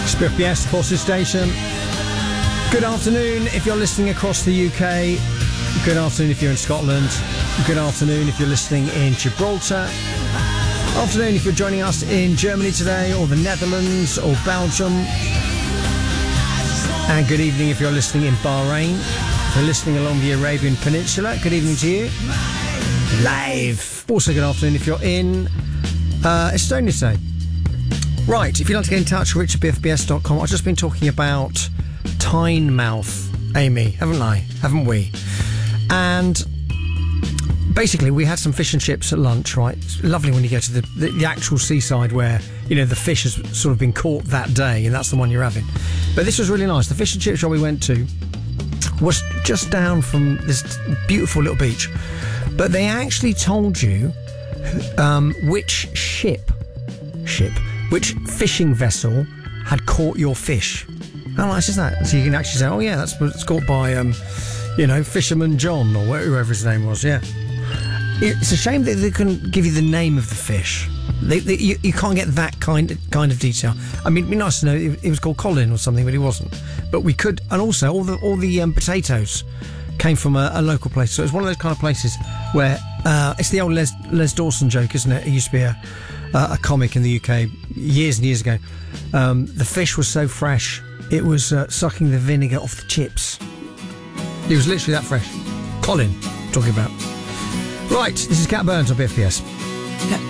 BFBS, the Forces Station. Good afternoon if you're listening across the UK. Good afternoon if you're in Scotland. Good afternoon if you're listening in Gibraltar. Afternoon if you're joining us in Germany today, or the Netherlands, or Belgium. And good evening if you're listening in Bahrain. If you're listening along the Arabian Peninsula, good evening to you. Live. Also good afternoon if you're in Estonia today. Right, if you'd like to get in touch, richardbfbs.com. I've just been talking about Tynemouth, Amy, haven't we? And basically, we had some fish and chips at lunch, right? It's lovely when you go to the actual seaside where, you know, the fish has sort of been caught that day, and that's the one you're having. But this was really nice. The fish and chip shop we went to was just down from this beautiful little beach. But they actually told you which which fishing vessel had caught your fish. How nice is that? So you can actually say, oh yeah, it's caught by, Fisherman John, or whoever his name was, yeah. It's a shame that they couldn't give you the name of the fish. You can't get that kind of detail. I mean, it'd be nice to know it was called Colin or something, but it wasn't. But we could, and also all the potatoes came from a local place. So it's one of those kind of places where it's the old Les Dawson joke, isn't it? It used to be a comic in the UK years and years ago. The fish was so fresh, it was sucking the vinegar off the chips. It was literally that fresh. Colin, talking about. Right, this is Cat Burns on BFBS.